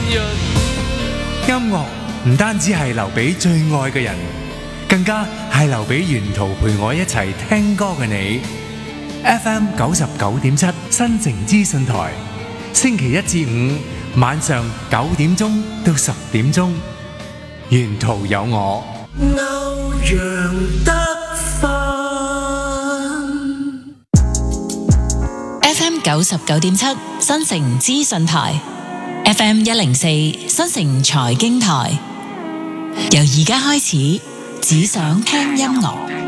潤。 音樂唔單止係留俾最愛嘅人，更加係留俾沿途陪我一齊聽歌嘅你。FM 99.7新城資訊台，星期一至五晚上9點鐘到10點鐘，沿途有我。 歐陽德 FM 99.7新城資訊台，FM 104新城財經台。由而家開始，只想聽音樂。